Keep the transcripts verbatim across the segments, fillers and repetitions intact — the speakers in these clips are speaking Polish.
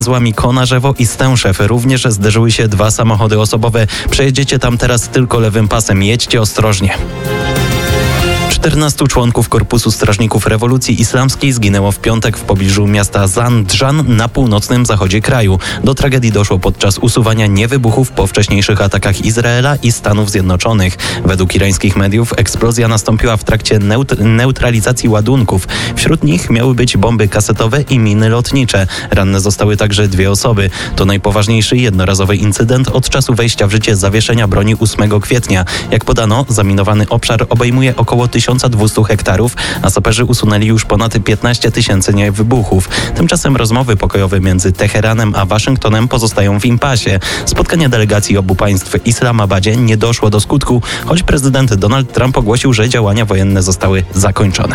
Złami Konarzewo i Stęszew również zderzyły się dwa samochody osobowe. Przejedziecie tam teraz tylko lewym pasem. Jedźcie ostrożnie. czternastu członków Korpusu Strażników Rewolucji Islamskiej zginęło w piątek w pobliżu miasta Zandżan na północnym zachodzie kraju. Do tragedii doszło podczas usuwania niewybuchów po wcześniejszych atakach Izraela i Stanów Zjednoczonych. Według irańskich mediów eksplozja nastąpiła w trakcie neut- neutralizacji ładunków. Wśród nich miały być bomby kasetowe i miny lotnicze. Ranne zostały także dwie osoby. To najpoważniejszy jednorazowy incydent od czasu wejścia w życie zawieszenia broni ósmego kwietnia. Jak podano, zaminowany obszar obejmuje około tysiąc dwieście hektarów, a saperzy usunęli już ponad piętnaście tysięcy niewybuchów. Tymczasem rozmowy pokojowe między Teheranem a Waszyngtonem pozostają w impasie. Spotkanie delegacji obu państw w Islamabadzie nie doszło do skutku, choć prezydent Donald Trump ogłosił, że działania wojenne zostały zakończone.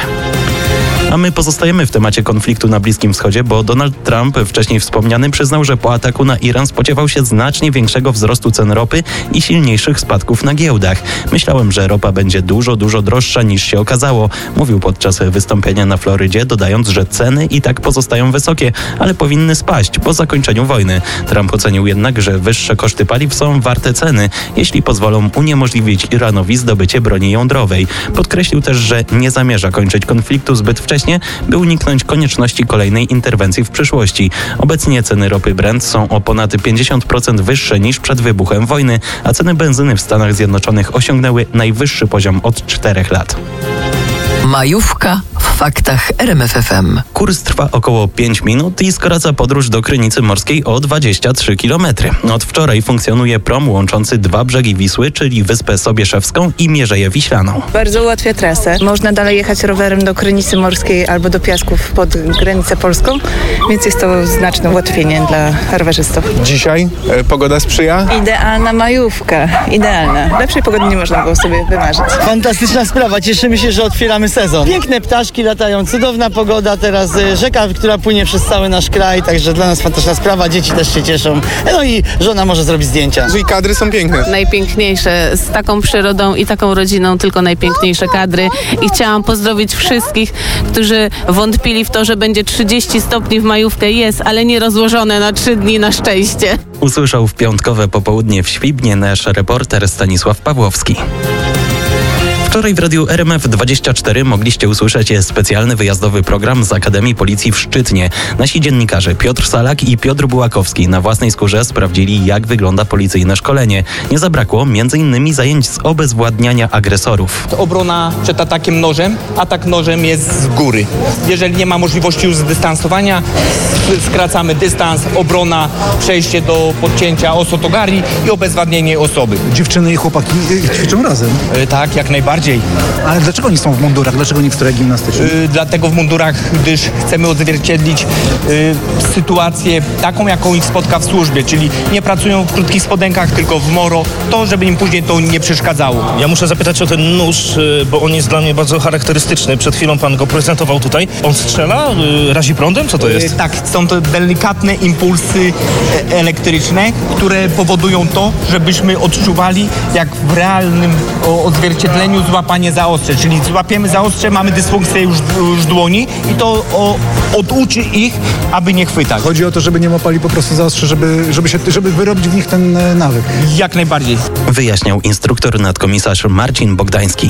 A my pozostajemy w temacie konfliktu na Bliskim Wschodzie, bo Donald Trump, wcześniej wspomniany, przyznał, że po ataku na Iran spodziewał się znacznie większego wzrostu cen ropy i silniejszych spadków na giełdach. Myślałem, że ropa będzie dużo, dużo droższa niż się okazało, mówił podczas wystąpienia na Florydzie, dodając, że ceny i tak pozostają wysokie, ale powinny spaść po zakończeniu wojny. Trump ocenił jednak, że wyższe koszty paliw są warte ceny, jeśli pozwolą uniemożliwić Iranowi zdobycie broni jądrowej. Podkreślił też, że nie zamierza kończyć konfliktu zbyt wcześnie, by uniknąć konieczności kolejnej interwencji w przyszłości. Obecnie ceny ropy Brent są o ponad pięćdziesiąt procent wyższe niż przed wybuchem wojny, a ceny benzyny w Stanach Zjednoczonych osiągnęły najwyższy poziom od czterech lat. Majówka w faktach R M F F M. Kurs trwa około pięć minut i skraca podróż do Krynicy Morskiej o dwadzieścia trzy kilometry. Od wczoraj funkcjonuje prom łączący dwa brzegi Wisły, czyli Wyspę Sobieszewską i Mierzeję Wiślaną. Bardzo ułatwia trasę. Można dalej jechać rowerem do Krynicy Morskiej albo do Piasków pod granicę polską, więc jest to znaczne ułatwienie dla rowerzystów. Dzisiaj e, pogoda sprzyja? Idealna majówka. Idealna. Lepszej pogody nie można było sobie wymarzyć. Fantastyczna sprawa. Cieszymy się, że otwieramy sezon. Piękne ptaszki latają, cudowna pogoda, teraz rzeka, która płynie przez cały nasz kraj, także dla nas fantastyczna sprawa, dzieci też się cieszą. No i żona może zrobić zdjęcia. I kadry są piękne. Najpiękniejsze, z taką przyrodą i taką rodziną, tylko najpiękniejsze kadry. I chciałam pozdrowić wszystkich, którzy wątpili w to, że będzie trzydzieści stopni w majówkę. Jest, ale nie rozłożone na trzy dni na szczęście. Usłyszał w piątkowe popołudnie w Świbnie nasz reporter Stanisław Pawłowski. Wczoraj w Radiu R M F dwadzieścia cztery mogliście usłyszeć specjalny wyjazdowy program z Akademii Policji w Szczytnie. Nasi dziennikarze Piotr Salak i Piotr Bułakowski na własnej skórze sprawdzili, jak wygląda policyjne szkolenie. Nie zabrakło między innymi zajęć z obezwładniania agresorów. Obrona przed atakiem nożem. Atak nożem jest z góry. Jeżeli nie ma możliwości już zdystansowania, skracamy dystans, obrona, przejście do podcięcia osotogari i obezwładnienie osoby. Dziewczyny i chłopaki ćwiczą razem? Yy, tak, jak najbardziej. Ale dlaczego oni są w mundurach? Dlaczego nie w strojach gimnastycznych? Yy, dlatego w mundurach, gdyż chcemy odzwierciedlić yy, sytuację taką, jaką ich spotka w służbie, czyli nie pracują w krótkich spodenkach, tylko w moro, to żeby im później to nie przeszkadzało. Ja muszę zapytać o ten nóż, bo on jest dla mnie bardzo charakterystyczny. Przed chwilą pan go prezentował tutaj. On strzela? Razi prądem? Co to jest? Yy, tak, są to delikatne impulsy elektryczne, które powodują to, żebyśmy odczuwali jak w realnym odzwierciedleniu złapanie za ostrze, czyli złapiemy za ostrze, mamy dysfunkcję już, już dłoni i to o, oduczy ich, aby nie chwytać. Chodzi o to, żeby nie łapali po prostu za ostrze, żeby, żeby, się, żeby wyrobić w nich ten e, nawyk. Jak najbardziej. Wyjaśniał instruktor nadkomisarz Marcin Bogdański.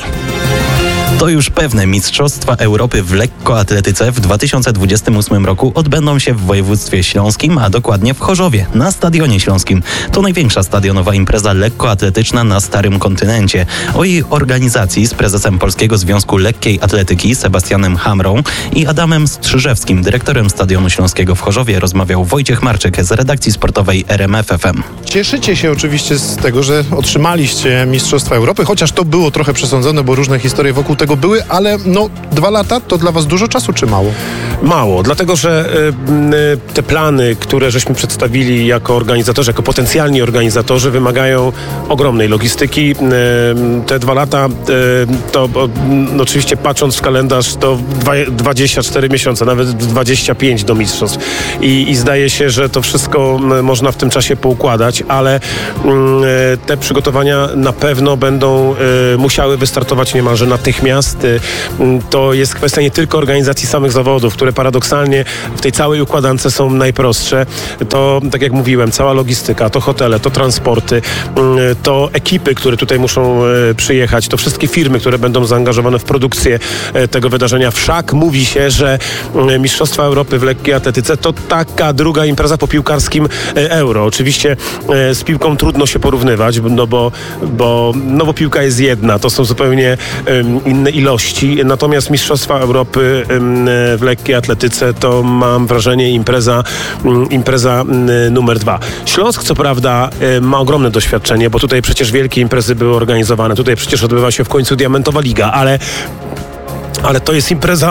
To już pewne, Mistrzostwa Europy w lekkoatletyce w dwa tysiące dwudziestym ósmym roku odbędą się w województwie śląskim, a dokładnie w Chorzowie, na Stadionie Śląskim. To największa stadionowa impreza lekkoatletyczna na Starym Kontynencie. O jej organizacji z prezesem Polskiego Związku Lekkiej Atletyki Sebastianem Hamrą i Adamem Strzyżewskim, dyrektorem Stadionu Śląskiego w Chorzowie, rozmawiał Wojciech Marczyk z redakcji sportowej R M F F M. Cieszycie się oczywiście z tego, że otrzymaliście Mistrzostwa Europy, chociaż to było trochę przesądzone, bo różne historie wokół tego były, ale no dwa lata to dla was dużo czasu, czy mało? Mało, dlatego że y, te plany, które żeśmy przedstawili jako organizatorzy, jako potencjalni organizatorzy, wymagają ogromnej logistyki. Y, te dwa lata, y, to no, oczywiście patrząc w kalendarz, to dwadzieścia cztery miesiące, nawet dwadzieścia pięć do mistrzostw. I, i zdaje się, że to wszystko można w tym czasie poukładać, ale y, te przygotowania na pewno będą y, musiały wystartować niemalże natychmiast. miast. To jest kwestia nie tylko organizacji samych zawodów, które paradoksalnie w tej całej układance są najprostsze. To, tak jak mówiłem, cała logistyka, to hotele, to transporty, to ekipy, które tutaj muszą przyjechać, to wszystkie firmy, które będą zaangażowane w produkcję tego wydarzenia. Wszak mówi się, że Mistrzostwa Europy w lekkiej atletyce to taka druga impreza po piłkarskim Euro. Oczywiście z piłką trudno się porównywać, no bo, bo, no bo piłka jest jedna, to są zupełnie inne ilości. Natomiast Mistrzostwa Europy w lekkiej atletyce to, mam wrażenie, impreza, impreza numer dwa. Śląsk co prawda ma ogromne doświadczenie, bo tutaj przecież wielkie imprezy były organizowane. Tutaj przecież odbywa się w końcu Diamentowa Liga, ale, ale to jest impreza...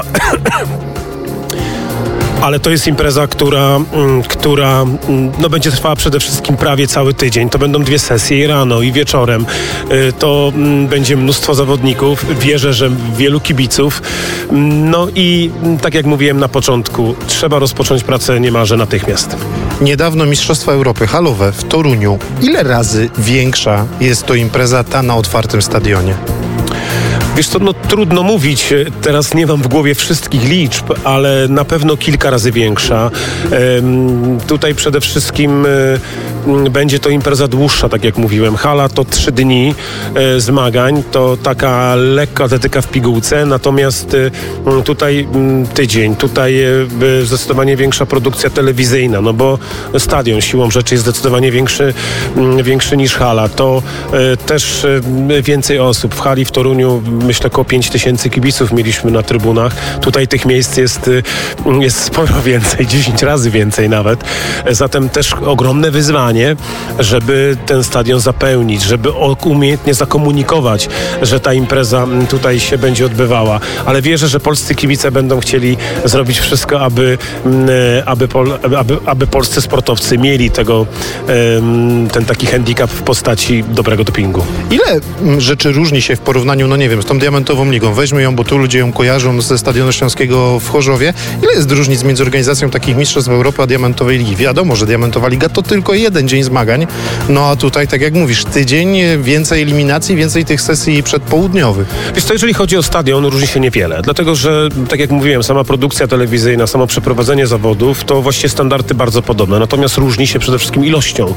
Ale to jest impreza, która, która no, będzie trwała przede wszystkim prawie cały tydzień. To będą dwie sesje, i rano, i wieczorem. To będzie mnóstwo zawodników. Wierzę, że wielu kibiców. No i tak jak mówiłem na początku, trzeba rozpocząć pracę niemalże natychmiast. Niedawno Mistrzostwa Europy halowe w Toruniu. Ile razy większa jest to impreza ta na otwartym stadionie? Wiesz co, no trudno mówić, teraz nie mam w głowie wszystkich liczb, ale na pewno kilka razy większa. Ehm, tutaj przede wszystkim e, będzie to impreza dłuższa, tak jak mówiłem. Hala to trzy dni e, zmagań, to taka lekka atletyka w pigułce, natomiast e, tutaj m, tydzień, tutaj e, zdecydowanie większa produkcja telewizyjna, no bo stadion siłą rzeczy jest zdecydowanie większy, m, większy niż hala. To e, też e, więcej osób. W hali w Toruniu myślę około pięć tysięcy kibiców mieliśmy na trybunach. Tutaj tych miejsc jest, jest sporo więcej, dziesięć razy więcej nawet. Zatem też ogromne wyzwanie, żeby ten stadion zapełnić, żeby umiejętnie zakomunikować, że ta impreza tutaj się będzie odbywała. Ale wierzę, że polscy kibice będą chcieli zrobić wszystko, aby, aby, aby, aby polscy sportowcy mieli tego, ten taki handicap w postaci dobrego dopingu. Ile rzeczy różni się w porównaniu, no nie wiem, z tą Diamentową Ligą? Weźmy ją, bo tu ludzie ją kojarzą ze Stadionu Śląskiego w Chorzowie. Ile jest różnic między organizacją takich Mistrzostw Europy a Diamentowej Ligi? Wiadomo, że Diamentowa Liga to tylko jeden dzień zmagań, no a tutaj, tak jak mówisz, tydzień, więcej eliminacji, więcej tych sesji przedpołudniowych. Wiesz co, jeżeli chodzi o stadion, różni się niewiele, dlatego że, tak jak mówiłem, sama produkcja telewizyjna, samo przeprowadzenie zawodów, to właściwie standardy bardzo podobne, natomiast różni się przede wszystkim ilością.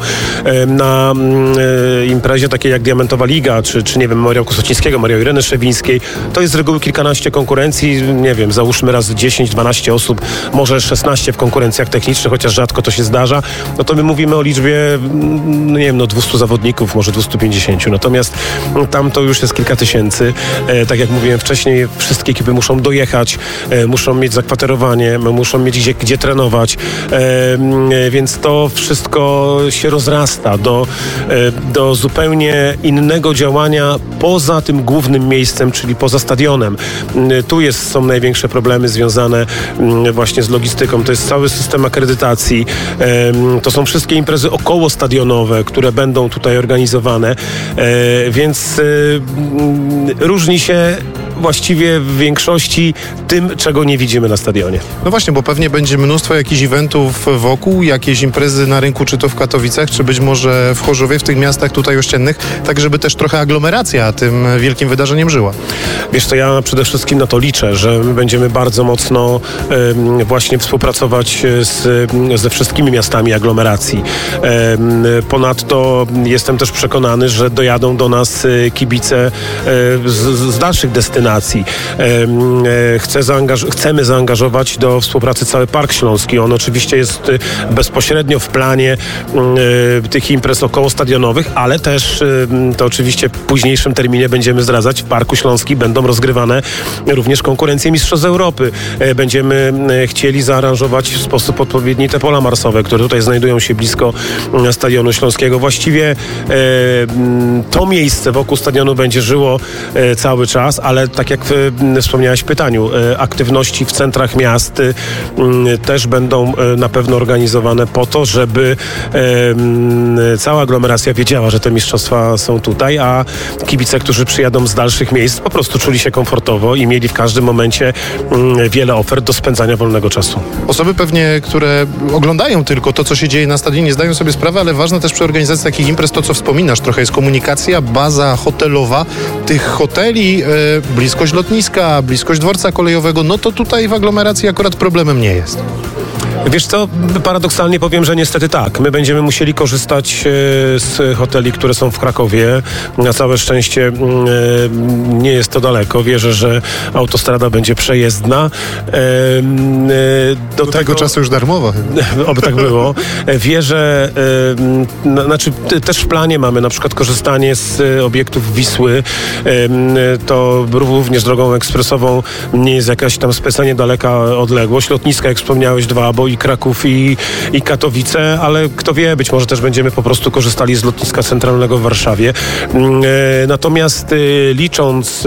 Na e, imprezie takiej jak Diamentowa Liga, czy, czy nie wiem, Memoriał Kusocińskiego, Memoriał Ireny Szewińskiej, to jest z reguły kilkanaście konkurencji, nie wiem, załóżmy raz dziesięć dwanaście osób, może szesnaście w konkurencjach technicznych, chociaż rzadko to się zdarza, no to my mówimy o liczbie, no nie wiem, no dwieście zawodników, może dwieście pięćdziesiąt, natomiast tam to już jest kilka tysięcy. E, tak jak mówiłem wcześniej, wszystkie ekipy muszą dojechać, e, muszą mieć zakwaterowanie, muszą mieć gdzie, gdzie trenować, e, e, więc to wszystko się rozrasta do, e, do zupełnie innego działania poza tym głównym miejscem, czyli poza stadionem. E, tu jest, są największe problemy związane e, właśnie z logistyką. To jest cały system akredytacji. E, to są wszystkie imprezy okołostadionowe, które będą tutaj organizowane, e, więc e, różni się właściwie w większości tym, czego nie widzimy na stadionie. No właśnie, bo pewnie będzie mnóstwo jakichś eventów wokół, jakieś imprezy na rynku, czy to w Katowicach, czy być może w Chorzowie, w tych miastach tutaj ościennych, tak żeby też trochę aglomeracja tym wielkim wydarzeniem żyła. Wiesz co, ja przede wszystkim na to liczę, że my będziemy bardzo mocno e, właśnie współpracować z, ze wszystkimi miastami aglomeracji. E, ponadto jestem też przekonany, że dojadą do nas kibice e, z, z dalszych destynacji. Chcę zaangaż- chcemy zaangażować do współpracy cały Park Śląski. On oczywiście jest bezpośrednio w planie y, tych imprez okołostadionowych, ale też y, to oczywiście w późniejszym terminie będziemy zdradzać. W Parku Śląski będą rozgrywane również konkurencje Mistrzostw Europy. Y, będziemy y, chcieli zaaranżować w sposób odpowiedni te pola marsowe, które tutaj znajdują się blisko y, Stadionu Śląskiego. Właściwie y, to miejsce wokół stadionu będzie żyło y, cały czas, ale tak jak wspomniałeś w pytaniu, aktywności w centrach miast też będą na pewno organizowane po to, żeby cała aglomeracja wiedziała, że te mistrzostwa są tutaj, a kibice, którzy przyjadą z dalszych miejsc, po prostu czuli się komfortowo i mieli w każdym momencie wiele ofert do spędzania wolnego czasu. Osoby pewnie, które oglądają tylko to, co się dzieje na stadionie, zdają sobie sprawę, ale ważne też przy organizacji takich imprez to, co wspominasz, trochę jest komunikacja, baza hotelowa. Tych hoteli e, blisko bliskość lotniska, bliskość dworca kolejowego, no to tutaj w aglomeracji akurat problemem nie jest. Wiesz co, paradoksalnie powiem, że niestety tak. My będziemy musieli korzystać e, z hoteli, które są w Krakowie. Na całe szczęście e, nie jest to daleko. Wierzę, że autostrada będzie przejezdna. E, e, do, do tego, tego czasu już darmowa. Oby tak było. Wierzę, e, na, znaczy t, też w planie mamy na przykład korzystanie z obiektów Wisły. E, to również drogą ekspresową nie jest jakaś tam specjalnie daleka odległość. Lotniska, jak wspomniałeś, dwa, bo i Kraków i, i Katowice, ale kto wie, być może też będziemy po prostu korzystali z lotniska centralnego w Warszawie. E, natomiast e, licząc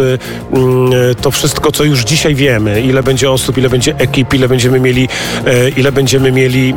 e, to wszystko, co już dzisiaj wiemy, ile będzie osób, ile będzie ekip, ile będziemy mieli, e, ile będziemy mieli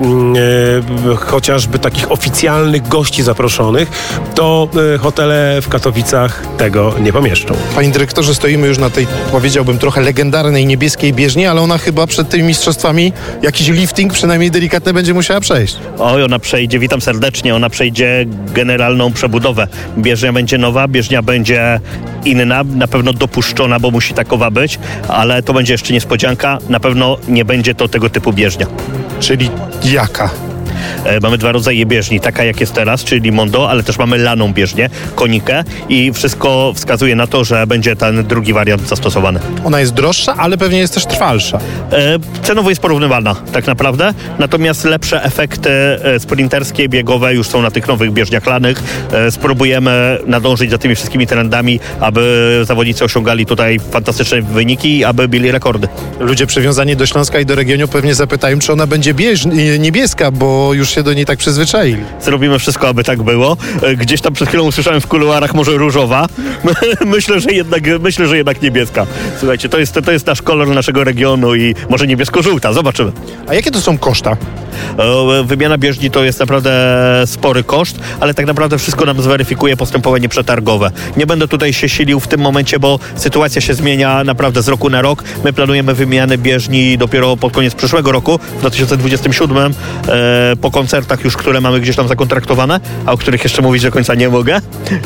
e, chociażby takich oficjalnych gości zaproszonych, to e, hotele w Katowicach tego nie pomieszczą. Panie dyrektorze, stoimy już na tej, powiedziałbym, trochę legendarnej niebieskiej bieżni, ale ona chyba przed tymi mistrzostwami jakiś lifting przynajmniej delikatne będzie musiała przejść. Oj, ona przejdzie, witam serdecznie, ona przejdzie generalną przebudowę. Bieżnia będzie nowa, bieżnia będzie inna, na pewno dopuszczona, bo musi takowa być, ale to będzie jeszcze niespodzianka, na pewno nie będzie to tego typu bieżnia. Czyli jaka? Mamy dwa rodzaje bieżni, taka jak jest teraz, czyli Mondo, ale też mamy laną bieżnię, konikę i wszystko wskazuje na to, że będzie ten drugi wariant zastosowany. Ona jest droższa, ale pewnie jest też trwalsza. E, cenowo jest porównywalna, tak naprawdę, natomiast lepsze efekty e, sprinterskie, biegowe już są na tych nowych bieżniach lanych. E, spróbujemy nadążyć za tymi wszystkimi trendami, aby zawodnicy osiągali tutaj fantastyczne wyniki i aby bili rekordy. Ludzie przywiązani do Śląska i do regionu pewnie zapytają, czy ona będzie bież, niebieska, bo już się do niej tak przyzwyczaili. Zrobimy wszystko, aby tak było. Gdzieś tam przed chwilą usłyszałem w kuluarach może różowa. myślę, że jednak, myślę, że jednak niebieska. Słuchajcie, to jest, to jest nasz kolor naszego regionu i może niebiesko-żółta. Zobaczymy. A jakie to są koszta? Wymiana bieżni to jest naprawdę spory koszt, ale tak naprawdę wszystko nam zweryfikuje postępowanie przetargowe. Nie będę tutaj się silił w tym momencie, bo sytuacja się zmienia naprawdę z roku na rok. My planujemy wymianę bieżni dopiero pod koniec przyszłego roku, w dwa tysiące dwudziestym siódmym, e, po koncertach już, które mamy gdzieś tam zakontraktowane, a o których jeszcze mówić do końca nie mogę.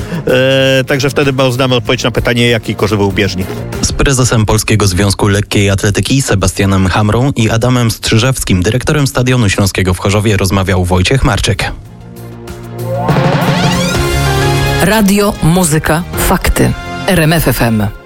E, także wtedy znamy odpowiedź na pytanie, jaki koszt był bieżni. Z prezesem Polskiego Związku Lekkiej Atletyki Sebastianem Hamrą i Adamem Strzyżewskim, dyrektorem Stadionu Śląskiego w Chorzowie, rozmawiał Wojciech Marczyk. Radio, muzyka, fakty. R M F F M.